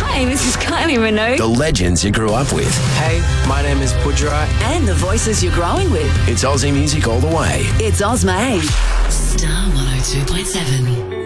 Hi, this is Kylie Minogue. The legends you grew up with. Hey, my name is Pujara. And the voices you're growing with. It's Aussie music all the way. It's Ozma. Star 102.7.